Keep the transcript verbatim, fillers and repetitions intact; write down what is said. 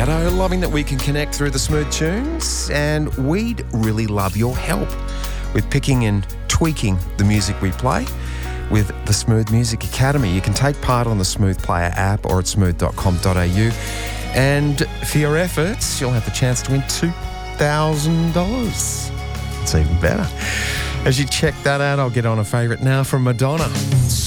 Gatto. Loving that we can connect through the smooth tunes, and we'd really love your help with picking and tweaking the music we play with the Smooth Music Academy. You can take part on the Smooth Player app or at smooth dot com dot a u, and for your efforts, you'll have the chance to win two thousand dollars. It's even better. As you check that out, I'll get on a favourite now from Madonna.